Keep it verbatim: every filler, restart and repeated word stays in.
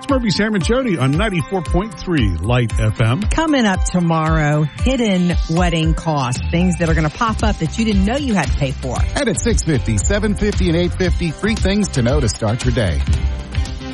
Murphy, Sam, and Jody on ninety-four point three Light F M. Coming up tomorrow, hidden wedding costs, things that are going to pop up that you didn't know you had to pay for. And at six fifty, seven fifty, and eight fifty, free things to know to start your day.